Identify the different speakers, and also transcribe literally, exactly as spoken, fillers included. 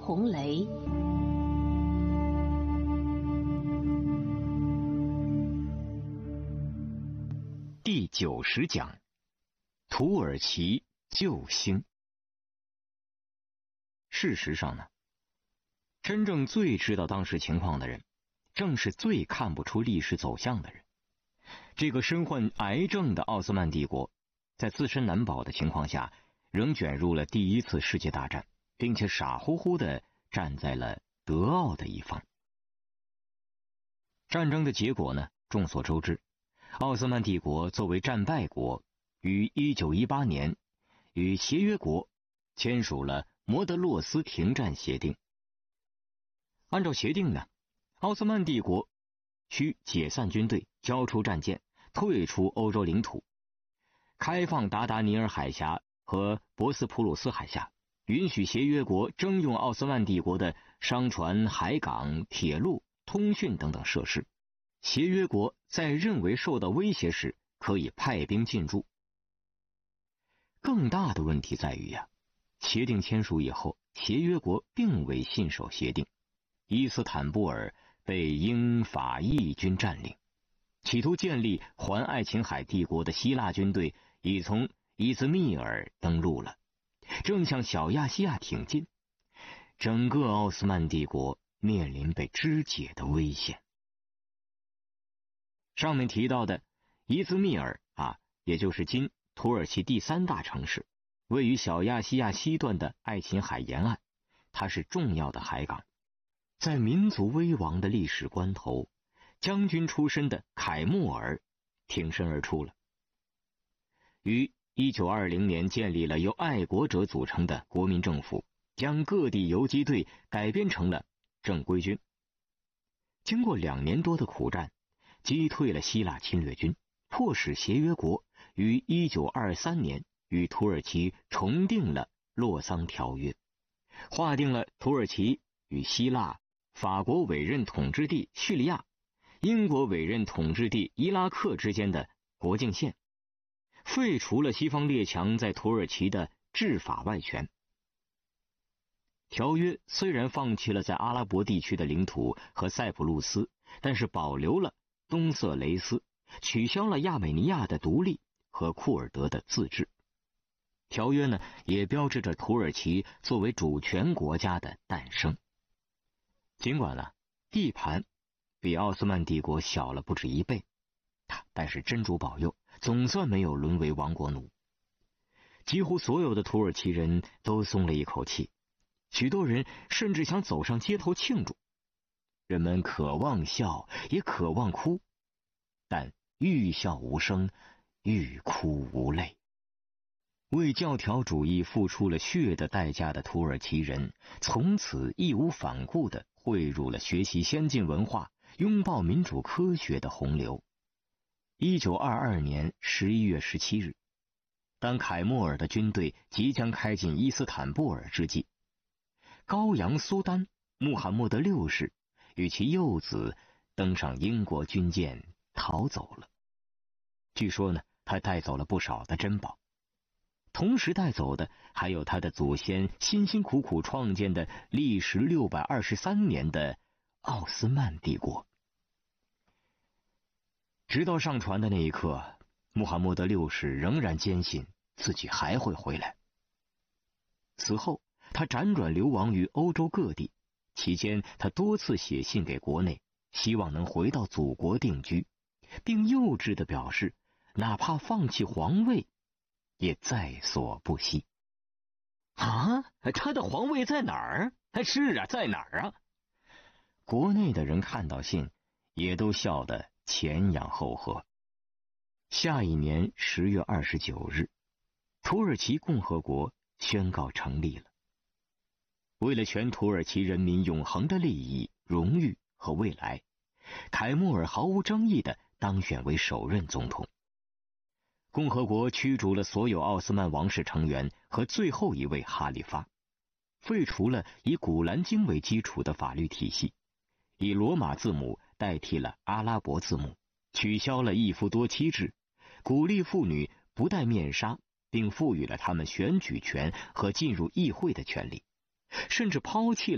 Speaker 1: 红雷。
Speaker 2: 第九十讲，土耳其救星。事实上呢，真正最知道当时情况的人，正是最看不出历史走向的人。这个身患癌症的奥斯曼帝国，在自身难保的情况下，仍卷入了第一次世界大战，并且傻乎乎地站在了德奥的一方。战争的结果呢，众所周知，奥斯曼帝国作为战败国，于一九一八年与协约国签署了摩德洛斯停战协定。按照协定呢，奥斯曼帝国需解散军队，交出战舰，退出欧洲领土，开放达达尼尔海峡和博斯普鲁斯海峡，允许协约国征用奥斯曼帝国的商船、海港、铁路、通讯等等设施。协约国在认为受到威胁时，可以派兵进驻。更大的问题在于呀、啊，协定签署以后，协约国并未信守协定。伊斯坦布尔被英法意军占领，企图建立环爱琴海帝国的希腊军队已从伊兹密尔登陆了，正向小亚细亚挺进。整个奥斯曼帝国面临被肢解的危险。上面提到的伊兹密尔啊，也就是今土耳其第三大城市，位于小亚细亚西段的爱琴海沿岸，它是重要的海港。在民族危亡的历史关头，将军出身的凯穆尔挺身而出了，于一九二零年建立了由爱国者组成的国民政府，将各地游击队改编成了正规军。经过两年多的苦战，击退了希腊侵略军，迫使协约国于一九二三年与土耳其重订了洛桑条约，划定了土耳其与希腊、法国委任统治地叙利亚、英国委任统治地伊拉克之间的国境线，废除了西方列强在土耳其的治法外权。条约虽然放弃了在阿拉伯地区的领土和塞浦路斯，但是保留了东色雷斯，取消了亚美尼亚的独立和库尔德的自治。条约呢，也标志着土耳其作为主权国家的诞生。尽管呢，地盘比奥斯曼帝国小了不止一倍，但是真主保佑，总算没有沦为亡国奴。几乎所有的土耳其人都松了一口气，许多人甚至想走上街头庆祝。人们渴望笑，也渴望哭，但欲笑无声，欲哭无泪。为教条主义付出了血的代价的土耳其人，从此义无反顾地汇入了学习先进文化、拥抱民主科学的洪流。一九二二年十一月十七日，当凯穆尔的军队即将开进伊斯坦布尔之际，高扬苏丹穆罕默德六世与其幼子登上英国军舰逃走了。据说呢，他带走了不少的珍宝，同时带走的还有他的祖先辛辛苦苦创建的历时六百二十三年的奥斯曼帝国。直到上船的那一刻，穆罕默德六世仍然坚信自己还会回来。此后，他辗转流亡于欧洲各地，期间他多次写信给国内，希望能回到祖国定居，并幼稚地表示，哪怕放弃皇位也在所不惜。啊，他的皇位在哪儿？是啊，在哪儿啊？国内的人看到信也都笑得前仰后合。下一年十月二十九日，土耳其共和国宣告成立了。为了全土耳其人民永恒的利益、荣誉和未来，凯穆尔毫无争议地当选为首任总统。共和国驱逐了所有奥斯曼王室成员和最后一位哈里发，废除了以古兰经为基础的法律体系，以罗马字母代替了阿拉伯字母，取消了一夫多妻制，鼓励妇女不戴面纱，并赋予了他们选举权和进入议会的权利，甚至抛弃了